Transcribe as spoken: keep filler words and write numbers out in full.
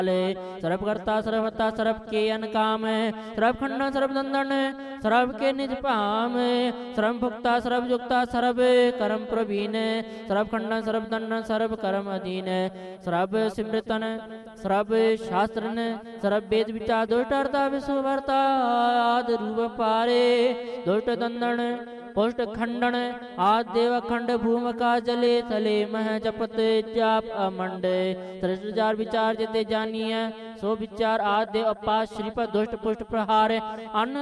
ਸਰਬ ਕਰਤਾ ਸਰਬ ਹੱਤਾ ਸਰਬ ਕੇ ਅਨਕਾਮ ਸਰਬ ਖੰਡਨ ਸਰਬ ਦੰਦਨ ਸਰਬ ਕੇ ਨਿਜ ਭਾਮ ਸਰਬ ਭੁਗਤਾ ਸਰਬ ਜੁਗਤਾ ਸਰਬ ਕਰਮ ਪ੍ਰਵੀਨ ਸਰਬ ਖੰਡਨ ਸਰਬ ਦੰਡਨ ਸਰਬ ਕਰਮ ਅਧੀਨ ਸਰਬ ਸਿਮਰਤਨ ਸਰਬ ਸ਼ਾਸਤਰਨ ਸਰਬ ਵੇਦ ਵਿਚਾਰ ਦੁਸ਼ਟ ਅਰਥਾ ਵਿਸੁ ਵਰਤਾ ਆਦ ਰੂਪ ਪਾਰੇ ਦੁਸ਼ਟ ਦੰਦਨ पुष्ट खंडन आद देव खंड भूमिका जले थले मह जपत जाप अमंड सृष्ट जार विचार जिते जानिए सो विचार आद देव अपास श्रीपद दुष्ट पुष्ट प्रहार अन्न